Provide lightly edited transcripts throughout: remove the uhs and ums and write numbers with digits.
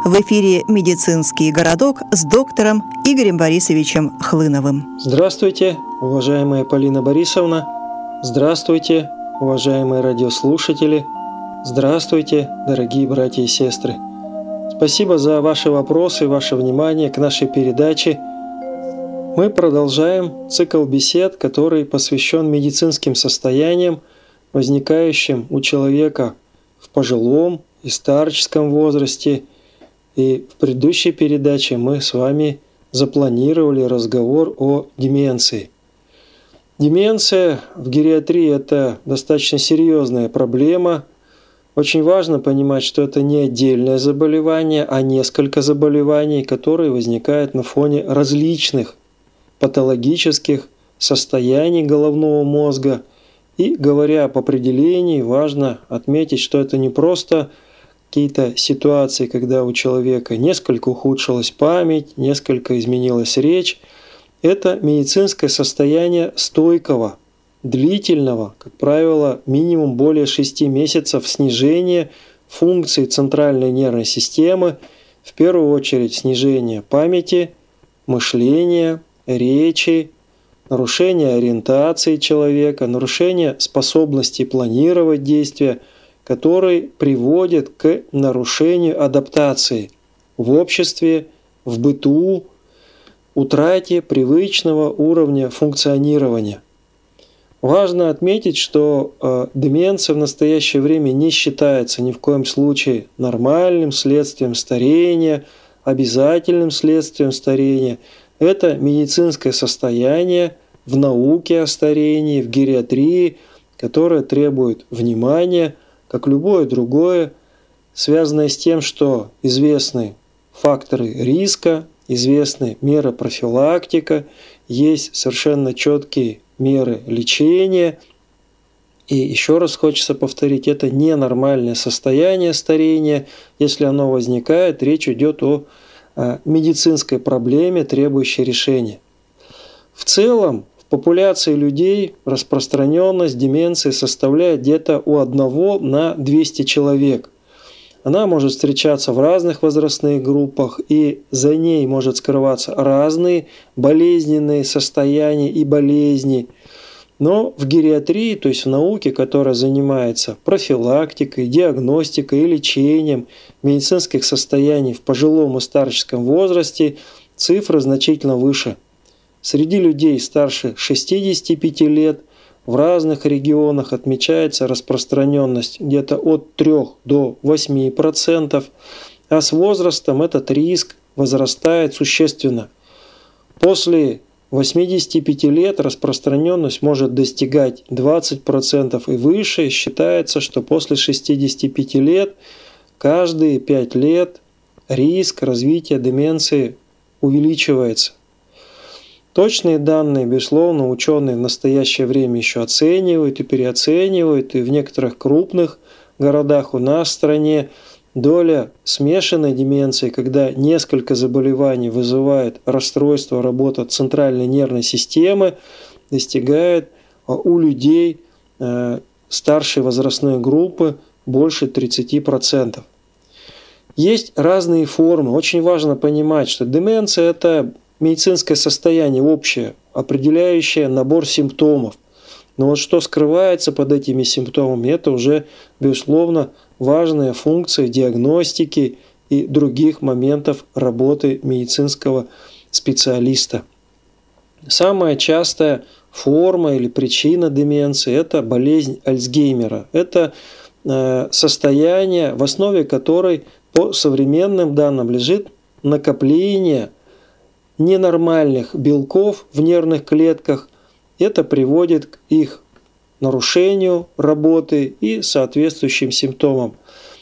В эфире «Медицинский городок» с доктором Игорем Борисовичем Хлыновым. Здравствуйте, уважаемая Полина Борисовна. Здравствуйте, уважаемые радиослушатели. Здравствуйте, дорогие братья и сестры. Спасибо за ваши вопросы, ваше внимание к нашей передаче. Мы продолжаем цикл бесед, который посвящен медицинским состояниям, возникающим у человека в пожилом и старческом возрасте. И в предыдущей передаче мы с вами запланировали разговор о деменции. Деменция в гериатрии – это достаточно серьезная проблема. Очень важно понимать, что это не отдельное заболевание, а несколько заболеваний, которые возникают на фоне различных патологических состояний головного мозга. И говоря об определении, важно отметить, что это не просто какие-то ситуации, когда у человека несколько ухудшилась память, несколько изменилась речь. Это медицинское состояние стойкого, длительного, как правило, минимум более 6 месяцев снижения функций центральной нервной системы, в первую очередь снижение памяти, мышления, речи, нарушение ориентации человека, нарушение способности планировать действия, который приводит к нарушению адаптации в обществе, в быту, утрате привычного уровня функционирования. Важно отметить, что деменция в настоящее время не считается ни в коем случае нормальным следствием старения, обязательным следствием старения. Это медицинское состояние в науке о старении, в гериатрии, которое требует внимания, как любое другое, связанное с тем, что известны факторы риска, известны меры профилактика, есть совершенно четкие меры лечения. И еще раз хочется повторить, это ненормальное состояние старения. Если оно возникает, речь идет о медицинской проблеме, требующей решения. В целом, в популяции людей распространенность деменции составляет где-то у 1 на 200 человек. Она может встречаться в разных возрастных группах, и за ней может скрываться разные болезненные состояния и болезни. Но в гериатрии, то есть в науке, которая занимается профилактикой, диагностикой и лечением медицинских состояний в пожилом и старческом возрасте, цифры значительно выше. Среди людей старше 65 лет в разных регионах отмечается распространенность где-то от 3 до 8%, а с возрастом этот риск возрастает существенно. После 85 лет распространенность может достигать 20% и выше. Считается, что после 65 лет каждые 5 лет риск развития деменции увеличивается. Точные данные, безусловно, ученые в настоящее время еще оценивают и переоценивают, и в некоторых крупных городах у нас в стране доля смешанной деменции, когда несколько заболеваний вызывает расстройство работы центральной нервной системы, достигает у людей старшей возрастной группы больше 30%. Есть разные формы. Очень важно понимать, что деменция – это медицинское состояние общее, определяющее набор симптомов. Но вот что скрывается под этими симптомами, это уже, безусловно, важная функция диагностики и других моментов работы медицинского специалиста. Самая частая форма или причина деменции – это болезнь Альцгеймера. Это состояние, в основе которой по современным данным лежит накопление ненормальных белков в нервных клетках. Это приводит к их нарушению работы и соответствующим симптомам.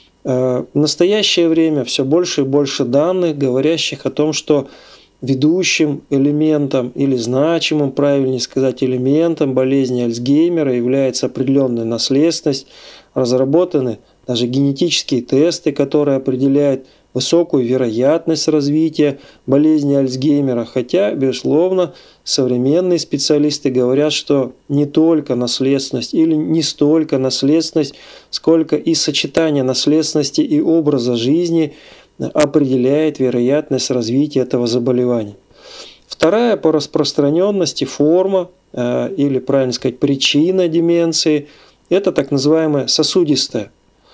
В настоящее время все больше и больше данных, говорящих о том, что ведущим элементом или значимым, правильнее сказать, элементом болезни Альцгеймера является определенная наследственность. Разработаны даже генетические тесты, которые определяют высокую вероятность развития болезни Альцгеймера, хотя, безусловно, современные специалисты говорят, что не только наследственность или не столько наследственность, сколько и сочетание наследственности и образа жизни определяет вероятность развития этого заболевания. Вторая по распространенности форма, или, правильно сказать, причина деменции – это так называемая сосудистая.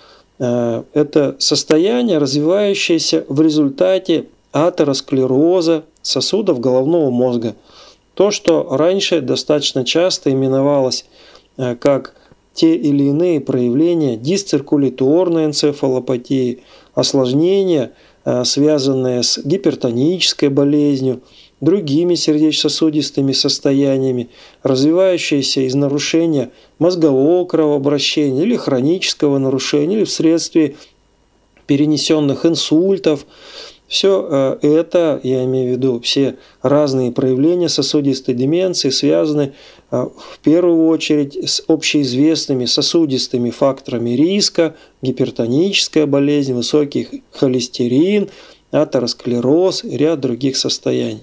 Это состояние, развивающееся в результате атеросклероза сосудов головного мозга. То, что раньше достаточно часто именовалось как те или иные проявления дисциркуляторной энцефалопатии, осложнения, связанные с гипертонической болезнью, другими сердечно-сосудистыми состояниями, развивающиеся из нарушения мозгового кровообращения или хронического нарушения, или вследствие перенесенных инсультов. Все это, я имею в виду, все разные проявления сосудистой деменции связаны в первую очередь с общеизвестными сосудистыми факторами риска: гипертоническая болезнь, высокий холестерин, атеросклероз и ряд других состояний.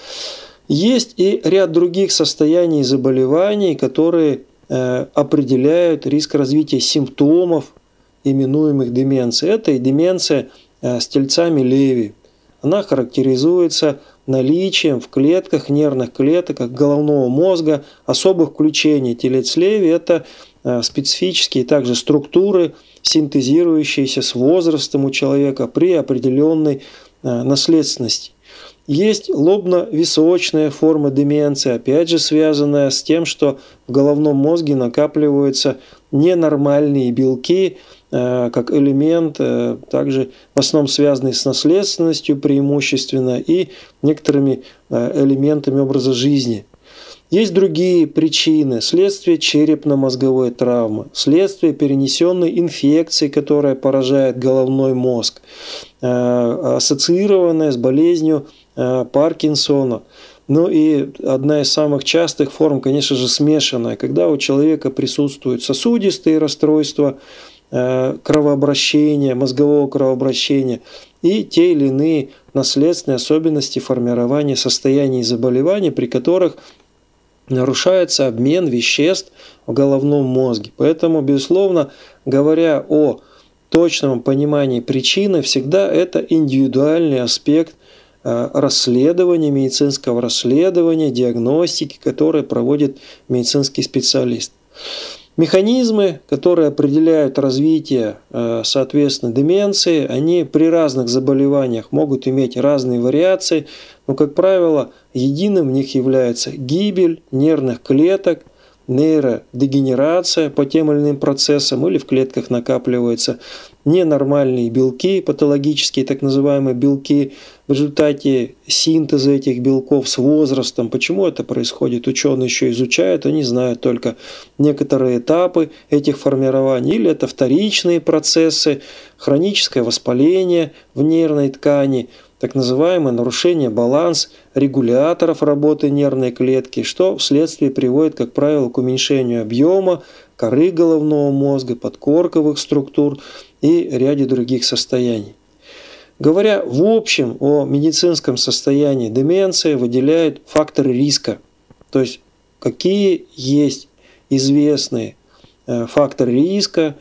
Есть и ряд других состояний и заболеваний, которые определяют риск развития симптомов, именуемых деменцией. Это и деменция с тельцами Леви. Она характеризуется наличием в клетках, нервных клеток головного мозга особых включений. Телец Леви – это специфические также структуры, синтезирующиеся с возрастом у человека при определенной наследственности. Есть лобно-височная форма деменции, опять же связанная с тем, что в головном мозге накапливаются ненормальные белки, как элемент, также в основном связанный с наследственностью преимущественно и некоторыми элементами образа жизни. Есть другие причины: следствие черепно-мозговой травмы, следствие перенесенной инфекции, которая поражает головной мозг, ассоциированная с болезнью Паркинсона. Ну и одна из самых частых форм, конечно же, смешанная, когда у человека присутствуют сосудистые расстройства кровообращения, мозгового кровообращения и те или иные наследственные особенности формирования состояний и заболеваний, при которых нарушается обмен веществ в головном мозге. Поэтому, безусловно, говоря о точном понимании причины, всегда это индивидуальный аспект расследования, медицинского расследования, диагностики, которые проводит медицинский специалист. Механизмы, которые определяют развитие, соответственно, деменции, они при разных заболеваниях могут иметь разные вариации, но, как правило, единым в них является гибель нервных клеток, нейродегенерация по тем или иным процессам, или в клетках накапливаются ненормальные белки, патологические так называемые белки, в результате синтеза этих белков с возрастом. Почему это происходит, ученые еще изучают, они знают только некоторые этапы этих формирований, или это вторичные процессы, хроническое воспаление в нервной ткани, так называемое нарушение баланса регуляторов работы нервной клетки, что вследствие приводит, как правило, к уменьшению объема коры головного мозга, подкорковых структур и ряде других состояний. Говоря в общем о медицинском состоянии деменции, выделяют факторы риска, то есть какие есть известные факторы риска,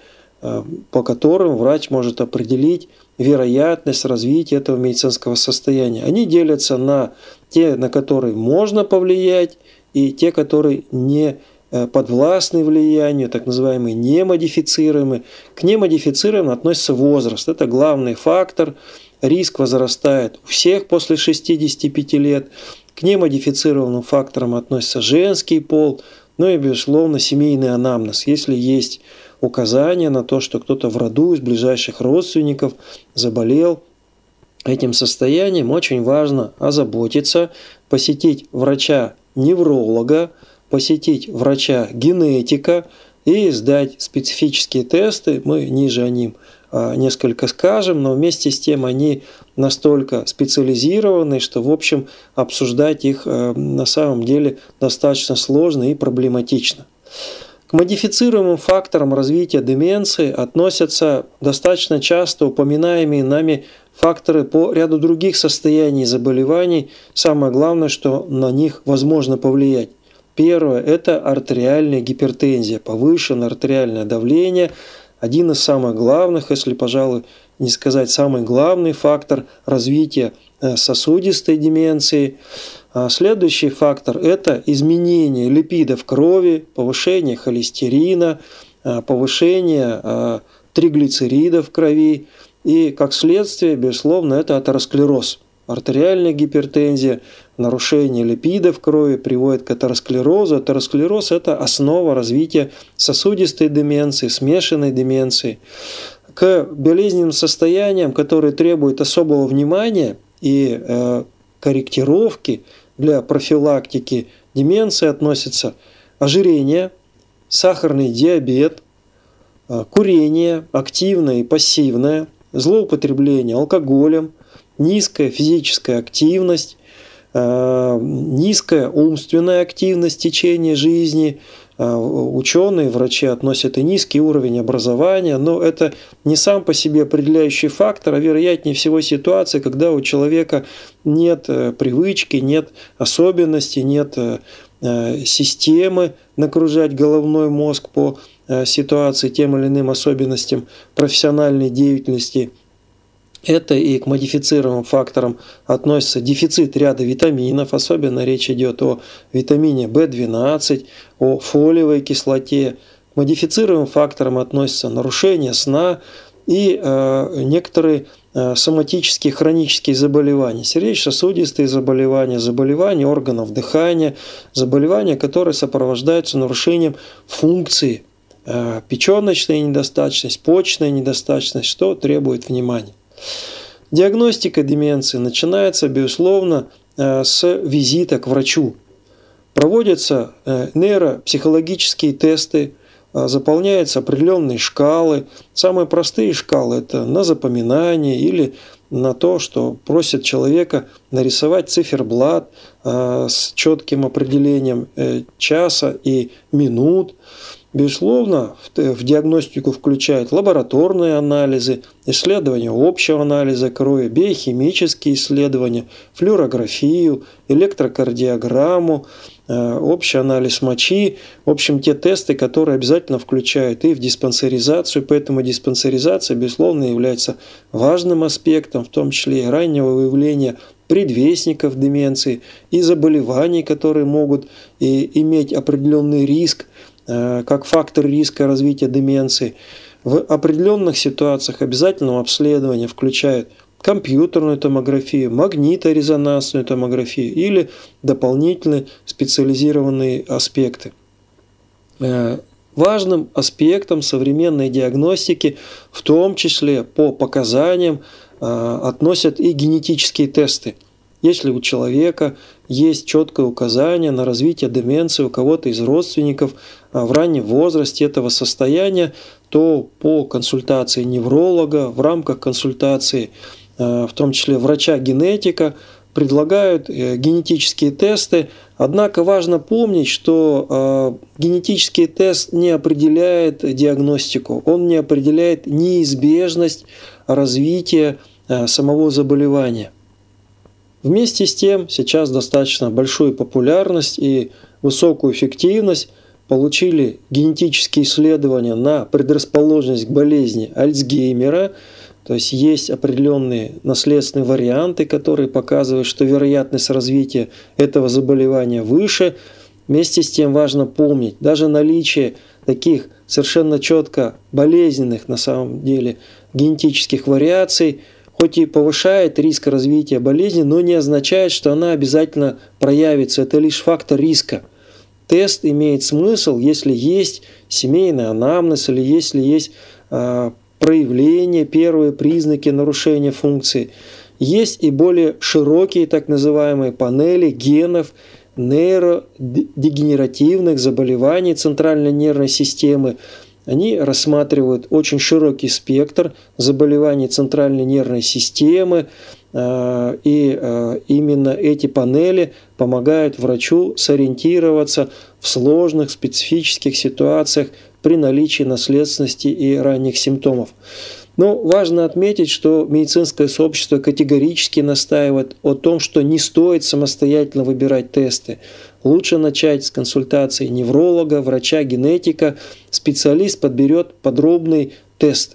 по которым врач может определить вероятность развития этого медицинского состояния. Они делятся на те, на которые можно повлиять, и те, которые не подвластны влиянию, так называемые немодифицируемые. К немодифицируемым относится возраст. Это главный фактор. Риск возрастает у всех после 65 лет. К немодифицированным факторам относится женский пол, ну и, безусловно, семейный анамнез. Если есть указания на то, что кто-то в роду из ближайших родственников заболел этим состоянием, очень важно озаботиться, посетить врача-невролога, посетить врача-генетика и сдать специфические тесты. Мы ниже о них несколько скажем, но вместе с тем они настолько специализированы, что, в общем, обсуждать их на самом деле достаточно сложно и проблематично. К модифицируемым факторам развития деменции относятся достаточно часто упоминаемые нами факторы по ряду других состояний и заболеваний. Самое главное, что на них возможно повлиять. Первое – это артериальная гипертензия, повышенное артериальное давление. Один из самых главных, если, пожалуй, не сказать самый главный фактор развития сосудистой деменции. Следующий фактор – это изменение липидов крови, повышение холестерина, повышение триглицеридов в крови. И как следствие, безусловно, это атеросклероз. Артериальная гипертензия, нарушение липидов крови приводит к атеросклерозу. Атеросклероз – это основа развития сосудистой деменции, смешанной деменции. К болезненным состояниям, которые требуют особого внимания и корректировки для профилактики деменции, относятся ожирение, сахарный диабет, курение, активное и пассивное, злоупотребление алкоголем, низкая физическая активность, низкая умственная активность в течение жизни. Ученые, врачи относят и низкий уровень образования, но это не сам по себе определяющий фактор, а вероятнее всего ситуация, когда у человека нет привычки, нет особенностей, нет системы нагружать головной мозг по ситуации тем или иным особенностям профессиональной деятельности. Это и к модифицируемым факторам относится дефицит ряда витаминов, особенно речь идет о витамине В12, о фолиевой кислоте. К модифицируемым факторам относятся нарушение сна и некоторые соматические хронические заболевания, сердечно-сосудистые заболевания, заболевания органов дыхания, заболевания, которые сопровождаются нарушением функции, печеночная недостаточность, почечная недостаточность, что требует внимания. Диагностика деменции начинается, безусловно, с визита к врачу. Проводятся нейропсихологические тесты, заполняются определенные шкалы. Самые простые шкалы – это на запоминание или на то, что просят человека нарисовать циферблат с четким определением часа и минут. Безусловно, в диагностику включают лабораторные анализы, исследования общего анализа крови, биохимические исследования, флюорографию, электрокардиограмму, общий анализ мочи. В общем, те тесты, которые обязательно включают и в диспансеризацию, поэтому диспансеризация, безусловно, является важным аспектом, в том числе и раннего выявления предвестников деменции и заболеваний, которые могут иметь определенный риск, как фактор риска развития деменции. В определенных ситуациях обязательного обследования включают компьютерную томографию, магниторезонансную томографию или дополнительные специализированные аспекты. Важным аспектом современной диагностики, в том числе по показаниям, относят и генетические тесты. Если у человека есть четкое указание на развитие деменции у кого-то из родственников в раннем возрасте этого состояния, то по консультации невролога, в рамках консультации, в том числе врача-генетика, предлагают генетические тесты. Однако важно помнить, что генетический тест не определяет диагностику, он не определяет неизбежность развития самого заболевания. Вместе с тем, сейчас достаточно большую популярность и высокую эффективность получили генетические исследования на предрасположенность к болезни Альцгеймера. То есть есть определенные наследственные варианты, которые показывают, что вероятность развития этого заболевания выше. Вместе с тем важно помнить, даже наличие таких совершенно четко болезненных на самом деле генетических вариаций, хоть и повышает риск развития болезни, но не означает, что она обязательно проявится. Это лишь фактор риска. Тест имеет смысл, если есть семейный анамнез или если есть проявления, первые признаки нарушения функции. Есть и более широкие так называемые панели генов нейродегенеративных заболеваний центральной нервной системы. Они рассматривают очень широкий спектр заболеваний центральной нервной системы, и именно эти панели помогают врачу сориентироваться в сложных специфических ситуациях при наличии наследственности и ранних симптомов. Но важно отметить, что медицинское сообщество категорически настаивает о том, что не стоит самостоятельно выбирать тесты. Лучше начать с консультации невролога, врача-генетика. Специалист подберет подробный тест.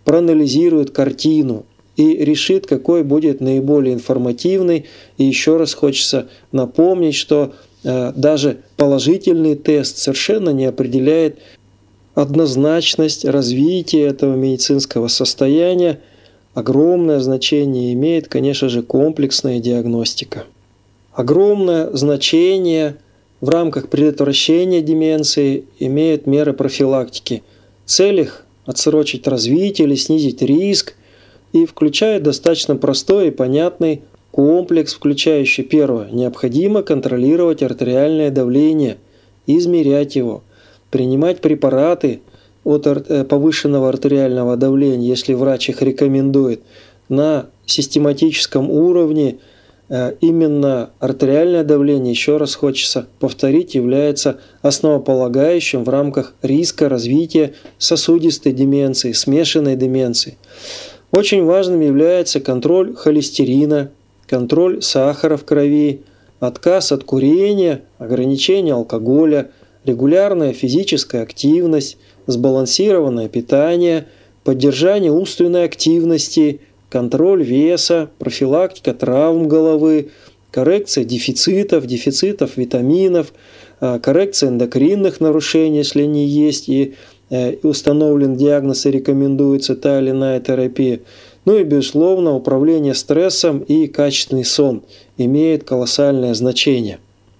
проанализирует картину и решит, какой будет наиболее информативный. И еще раз хочется напомнить, что даже положительный тест совершенно не определяет однозначность развития этого медицинского состояния. Огромное значение имеет, конечно же, комплексная диагностика. Огромное значение в рамках предотвращения деменции имеют меры профилактики. В целях отсрочить развитие или снизить риск и включает достаточно простой и понятный комплекс, включающий первое. Необходимо контролировать артериальное давление, измерять его, принимать препараты от повышенного артериального давления, если врач их рекомендует, на систематическом уровне. Именно артериальное давление, еще раз хочется повторить, является основополагающим в рамках риска развития сосудистой деменции, смешанной деменции. Очень важным является контроль холестерина, контроль сахара в крови, отказ от курения, ограничение алкоголя, регулярная физическая активность, сбалансированное питание, поддержание умственной активности, контроль веса, профилактика травм головы, коррекция дефицитов витаминов, коррекция эндокринных нарушений, если они есть, и установлен диагноз и рекомендуется та или иная терапия. Ну и, безусловно, управление стрессом и качественный сон имеет колоссальное значение.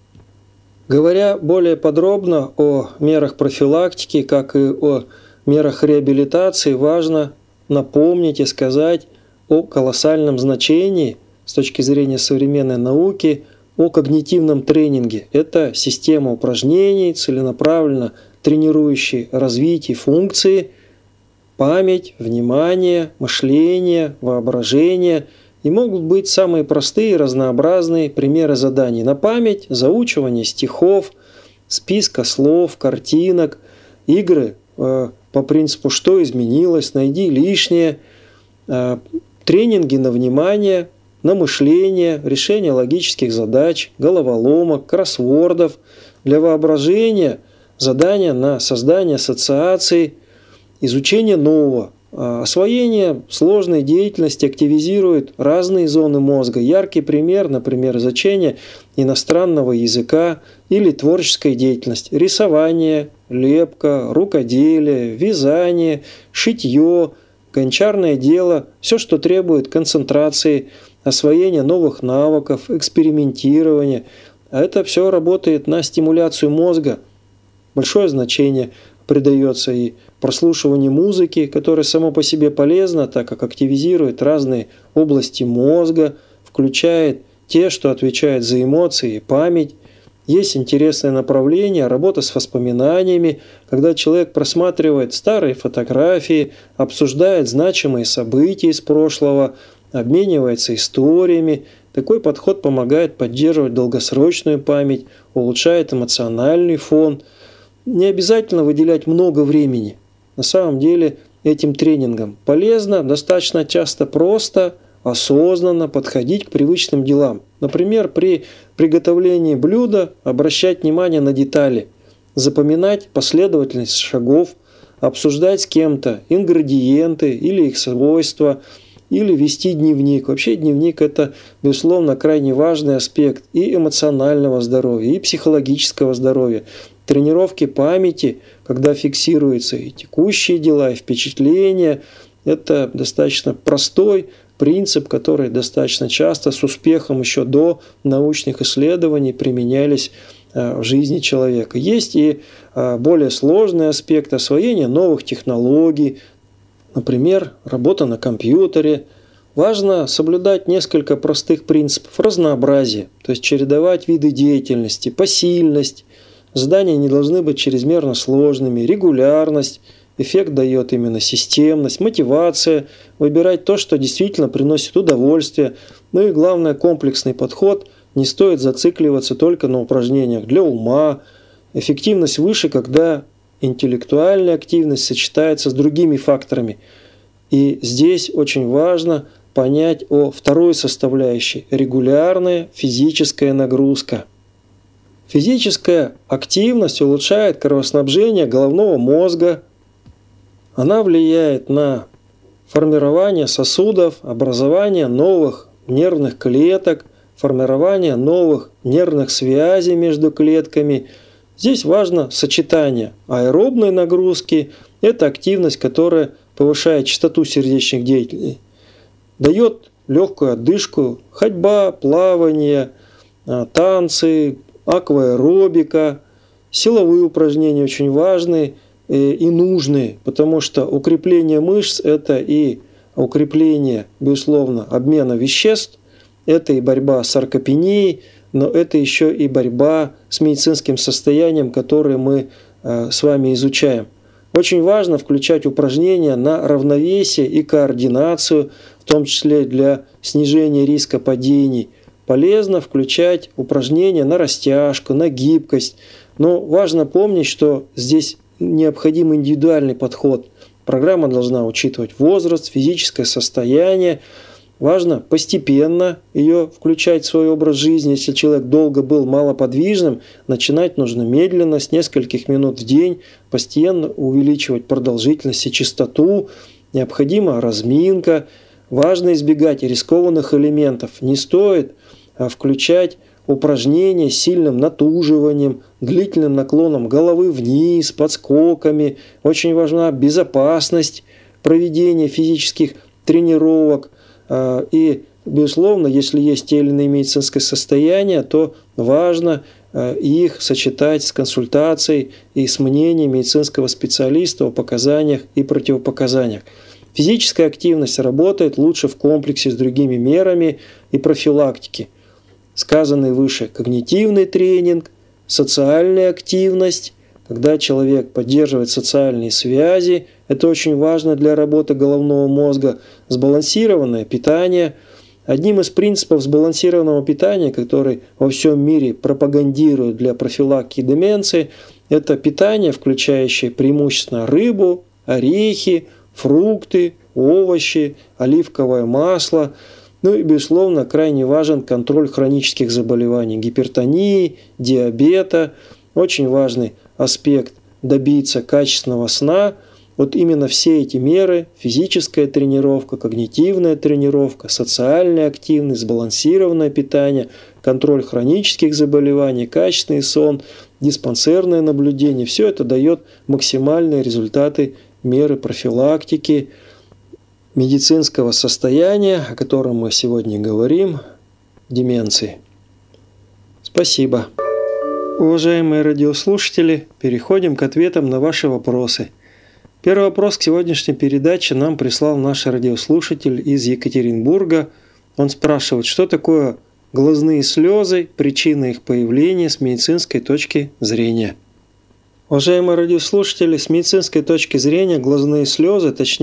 Говоря более подробно о мерах профилактики, как и о мерах реабилитации, важно напомнить и сказать о колоссальном значении с точки зрения современной науки о когнитивном тренинге. Это система упражнений, целенаправленно тренирующие развитие функции, память, внимание, мышление, воображение. И могут быть самые простые и разнообразные примеры заданий на память, заучивание стихов, списка слов, картинок, игры по принципу «что изменилось?», «найди лишнее», тренинги на внимание, на мышление, решение логических задач, головоломок, кроссвордов, для воображения, задания на создание ассоциаций, изучение нового. Освоение сложной деятельности активизирует разные зоны мозга. Яркий пример, например, изучение иностранного языка или творческая деятельность. Рисование, лепка, рукоделие, вязание, шитье, гончарное дело, все, что требует концентрации, освоения новых навыков, экспериментирования. А это все работает на стимуляцию мозга. Большое значение придается и прослушиванию музыки, которая само по себе полезна, так как активизирует разные области мозга, включает те, что отвечают за эмоции и память. Есть интересное направление, работа с воспоминаниями, когда человек просматривает старые фотографии, обсуждает значимые события из прошлого, обменивается историями. Такой подход помогает поддерживать долгосрочную память, улучшает эмоциональный фон. Не обязательно выделять много времени. На самом деле этим тренингом полезно достаточно часто просто, осознанно подходить к привычным делам. Например, при приготовлении блюда обращать внимание на детали, запоминать последовательность шагов, обсуждать с кем-то ингредиенты или их свойства, или вести дневник. Вообще дневник – это, безусловно, крайне важный аспект и эмоционального здоровья, и психологического здоровья. Тренировки памяти, когда фиксируются и текущие дела, и впечатления, это достаточно простой принцип, который достаточно часто с успехом еще до научных исследований применялись в жизни человека. Есть и более сложный аспект освоения новых технологий, например, работа на компьютере. Важно соблюдать несколько простых принципов разнообразия, то есть чередовать виды деятельности, посильность. Задания не должны быть чрезмерно сложными, регулярность, эффект дает именно системность, мотивация, выбирать то, что действительно приносит удовольствие. Ну и главное, комплексный подход, не стоит зацикливаться только на упражнениях для ума. Эффективность выше, когда интеллектуальная активность сочетается с другими факторами. И здесь очень важно понять о второй составляющей – регулярная физическая нагрузка. Физическая активность улучшает кровоснабжение головного мозга. Она влияет на формирование сосудов, образование новых нервных клеток, формирование новых нервных связей между клетками. Здесь важно сочетание аэробной нагрузки, это активность, которая повышает частоту сердечных деятелей, дает легкую отдышку, ходьба, плавание, танцы, акваэробика, силовые упражнения очень важны и нужны, потому что укрепление мышц – это и укрепление, безусловно, обмена веществ, это и борьба с саркопенией, но это еще и борьба с медицинским состоянием, которое мы с вами изучаем. Очень важно включать упражнения на равновесие и координацию, в том числе для снижения риска падений. Полезно включать упражнения на растяжку, на гибкость. Но важно помнить, что здесь необходим индивидуальный подход. Программа должна учитывать возраст, физическое состояние. Важно постепенно ее включать в свой образ жизни. Если человек долго был малоподвижным, начинать нужно медленно, с нескольких минут в день, постепенно увеличивать продолжительность и частоту. Необходима разминка. Важно избегать рискованных элементов. Не стоит включать упражнения с сильным натуживанием, длительным наклоном головы вниз, подскоками. Очень важна безопасность проведения физических тренировок. И, безусловно, если есть те или иные медицинские состояния, то важно их сочетать с консультацией и с мнением медицинского специалиста о показаниях и противопоказаниях. Физическая активность работает лучше в комплексе с другими мерами и профилактики. Сказанный выше когнитивный тренинг, социальная активность, когда человек поддерживает социальные связи, это очень важно для работы головного мозга, сбалансированное питание. Одним из принципов сбалансированного питания, который во всем мире пропагандируют для профилактики деменции, это питание, включающее преимущественно рыбу, орехи, фрукты, овощи, оливковое масло. Ну и, безусловно, крайне важен контроль хронических заболеваний, гипертонии, диабета. Очень важный аспект добиться качественного сна. Вот именно все эти меры – физическая тренировка, когнитивная тренировка, социальная активность, сбалансированное питание, контроль хронических заболеваний, качественный сон, диспансерное наблюдение – все это дает максимальные результаты меры профилактики медицинского состояния, о котором мы сегодня говорим, деменции. Спасибо. Уважаемые радиослушатели, переходим к ответам на ваши вопросы. Первый вопрос к сегодняшней передаче нам прислал наш радиослушатель из Екатеринбурга. Он спрашивает, что такое глазные слезы, причина их появления с медицинской точки зрения. Уважаемые радиослушатели, с медицинской точки зрения глазные слезы, точнее